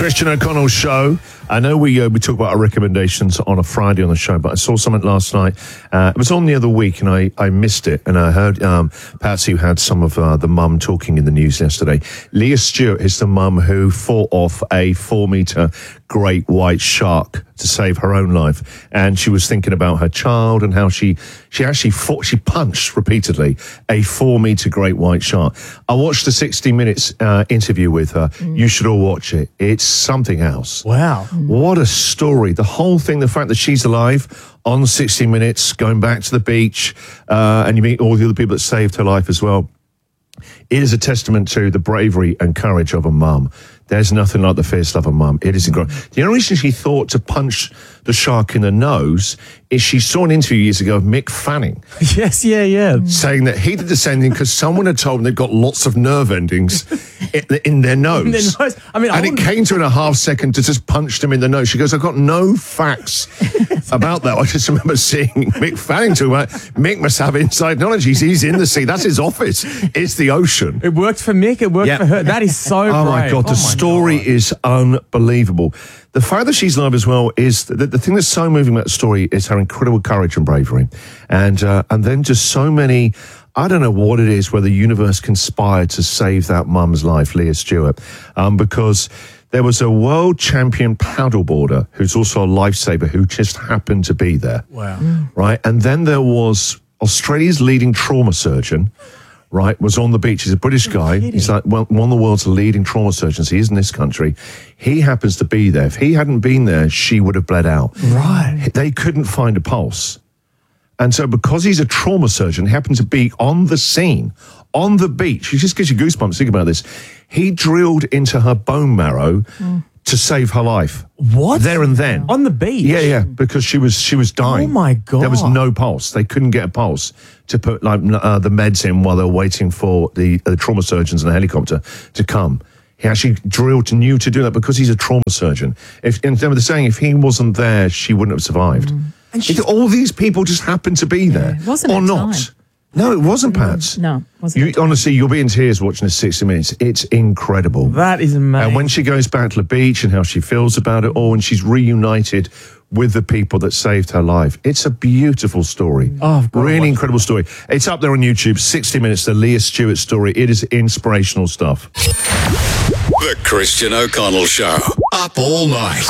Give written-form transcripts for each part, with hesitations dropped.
Christian O'Connell Show. I know we talk about our recommendations on a Friday on the show, but I saw something last night. It was on the other week, and I missed it. And I heard Patsy, who had some of the mum talking in the news yesterday. Leah Stewart is the mum who fought off a 4-meter great white shark to save her own life. And she was thinking about her child and how she actually punched repeatedly a 4-meter great white shark. I watched the 60 Minutes interview with her. You should all watch it. It's something else. Wow. What a story. The whole thing, the fact that she's alive on 60 Minutes, going back to the beach, and you meet all the other people that saved her life as well. It is a testament to the bravery and courage of a mum. There's nothing like the fierce love of mum. It is incredible. The only reason she thought to punch the shark in the nose is she saw an interview years ago of Mick Fanning. Yes, yeah. Saying that he did the same thing because someone had told him they've got lots of nerve endings in their nose. In their nose. And it came to her in a half second to just punch them in the nose. She goes, I've got no facts about that. I just remember seeing Mick Fanning talking about Mick must have inside knowledge. He's in the sea. That's his office. It's the ocean. It worked for Mick. It worked for her. That is so Oh, my brave. God. The story is unbelievable. The fact that she's alive as well is the thing that's so moving about the story is her incredible courage and bravery. And then just so many, I don't know what it is, where the universe conspired to save that mum's life, Leah Stewart, because there was a world champion paddleboarder who's also a lifesaver who just happened to be there. Wow. Right? And then there was Australia's leading trauma surgeon, right, was on the beach. He's a British guy. He's like one of the world's leading trauma surgeons. He is in this country. He happens to be there. If he hadn't been there, she would have bled out. Right. They couldn't find a pulse. And so because he's a trauma surgeon, he happened to be on the scene, on the beach. It just gives you goosebumps. Think about this. He drilled into her bone marrow to save her life. What? There and then. On the beach? Yeah, because she was dying. Oh, my God. There was no pulse. They couldn't get a pulse to put the meds in while they were waiting for the trauma surgeons and a helicopter to come. He actually knew to do that because he's a trauma surgeon. And they were saying if he wasn't there, she wouldn't have survived. And all these people just happened to be there. Wasn't or it not. time? No, it wasn't, Pat. No, wasn't. Honestly, you'll be in tears watching this 60 Minutes. It's incredible. That is amazing. And when she goes back to the beach and how she feels about it all, and she's reunited with the people that saved her life. It's a beautiful story. Oh, really incredible story. It's up there on YouTube, 60 Minutes, the Leah Stewart story. It is inspirational stuff. The Christian O'Connell Show. Up all night.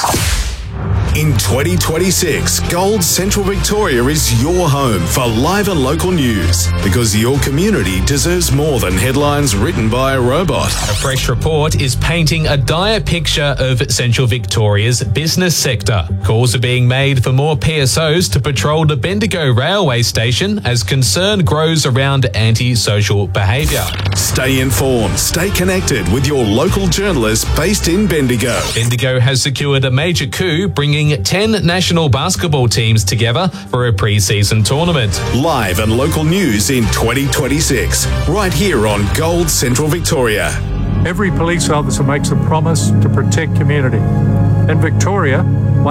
In 2026, Gold Central Victoria is your home for live and local news because your community deserves more than headlines written by a robot. A fresh report is painting a dire picture of Central Victoria's business sector. Calls are being made for more PSOs to patrol the Bendigo railway station as concern grows around antisocial behaviour. Stay informed, stay connected with your local journalists based in Bendigo. Bendigo has secured a major coup, bringing 10 national basketball teams together for a pre-season tournament. Live and local news in 2026, right here on Gold Central Victoria. Every police officer makes a promise to protect community. In Victoria,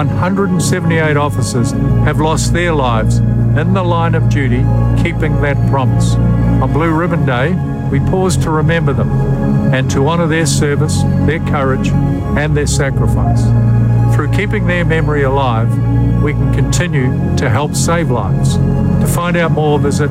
178 officers have lost their lives in the line of duty, keeping that promise. On Blue Ribbon Day, we pause to remember them and to honour their service, their courage and their sacrifice. Through keeping their memory alive, we can continue to help save lives. To find out more, visit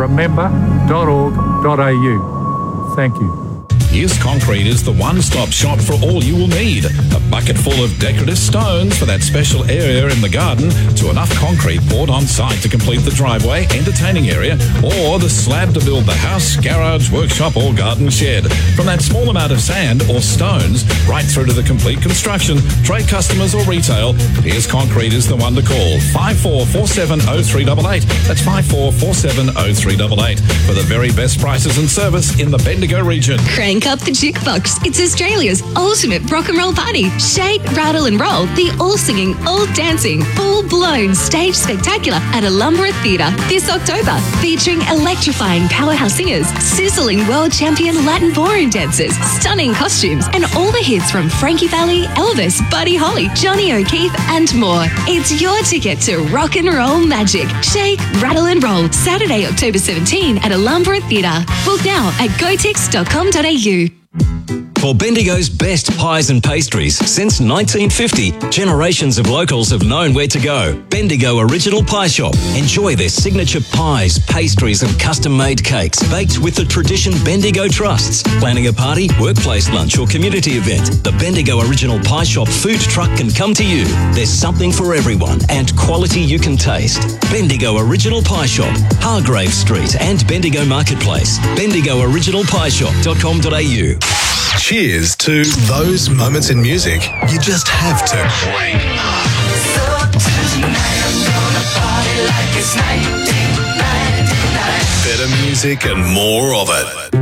remember.org.au. Thank you. Pierce Concrete is the one-stop shop for all you will need. A bucket full of decorative stones for that special area in the garden to enough concrete poured on site to complete the driveway, entertaining area, or the slab to build the house, garage, workshop or garden shed. From that small amount of sand or stones right through to the complete construction, trade customers or retail, Pierce Concrete is the one to call. 54470388. That's 54470388 for the very best prices and service in the Bendigo region. Crank up the jukebox. It's Australia's ultimate rock and roll party. Shake, rattle and roll. The all-singing, all-dancing, full-blown stage spectacular at Alumbra Theatre this October. Featuring electrifying powerhouse singers, sizzling world champion Latin ballroom dancers, stunning costumes, and all the hits from Frankie Valli, Elvis, Buddy Holly, Johnny O'Keefe, and more. It's your ticket to rock and roll magic. Shake, rattle and roll. Saturday, October 17 at Alumbra Theatre. Book now at gotix.com.au. For Bendigo's best pies and pastries since 1950, generations of locals have known where to go. Bendigo Original Pie Shop. Enjoy their signature pies, pastries and custom-made cakes baked with the tradition Bendigo trusts. Planning a party, workplace lunch or community event, the Bendigo Original Pie Shop food truck can come to you. There's something for everyone and quality you can taste. Bendigo Original Pie Shop, Hargrave Street and Bendigo Marketplace. BendigoOriginalPieShop.com.au. Cheers to those moments in music you just have to crank up. Better music and more of it.